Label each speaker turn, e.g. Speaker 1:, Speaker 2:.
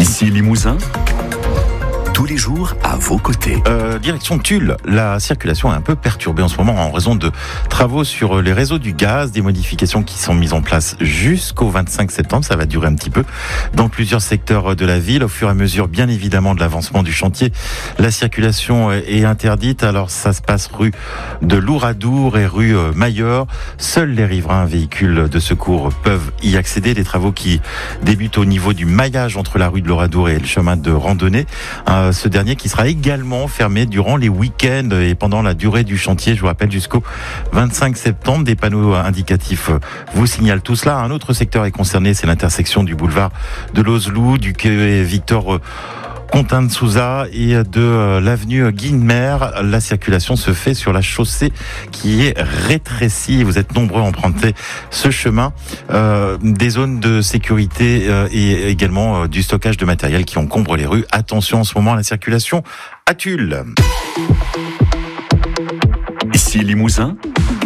Speaker 1: Ici Limousin, tous les jours à vos côtés.
Speaker 2: Direction Tulle, la circulation est un peu perturbée en ce moment en raison de travaux sur les réseaux du gaz, des modifications qui sont mises en place jusqu'au 25 septembre, ça va durer un petit peu, dans plusieurs secteurs de la ville. Au fur et à mesure, bien évidemment, de l'avancement du chantier, la circulation est interdite. Alors ça se passe rue de Louradour et rue Mailleur. Seuls les riverains véhicules de secours peuvent y accéder. Des travaux qui débutent au niveau du maillage entre la rue de Louradour et le chemin de randonnée. Ce dernier qui sera également fermé durant les week-ends et pendant la durée du chantier, je vous rappelle, jusqu'au 25 septembre. Des panneaux indicatifs vous signalent tout cela. Un autre secteur est concerné, c'est l'intersection du boulevard de Lozelou, du quai Victor Contin de Souza et de l'avenue Guilmer. La circulation se fait sur la chaussée qui est rétrécie. Vous êtes nombreux à emprunter ce chemin. Des zones de sécurité et également du stockage de matériel qui encombrent les rues. Attention en ce moment à la circulation à Tulle.
Speaker 1: Ici Limousin,